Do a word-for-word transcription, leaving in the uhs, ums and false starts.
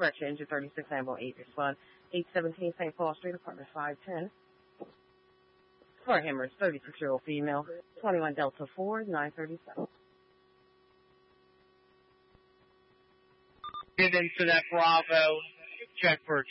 correction, engine thirty-six, Ambo eight, respond. eight seventeen Saint Paul Street, apartment five ten. For Hemorrhage, thirty-six-year-old female, twenty-one Delta four, nine thirty-seven. Get into that Bravo. Check for